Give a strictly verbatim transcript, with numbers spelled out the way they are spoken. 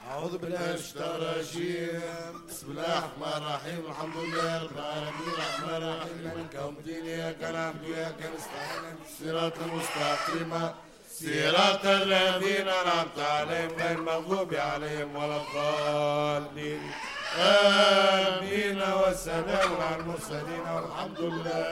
أعوذ بالله من الشيطان الرجيم. بسم الله الرحمن الرحيم. الحمد لله رب العالمين الرحمن الرحيم مالك يوم الدين إياك نعبد وإياك نستعين صراط المستقيم صراط الذين أنعمت عليهم غير المغضوب عليهم ولا الضالين آمين. والسلام على المرسلين والحمد لله.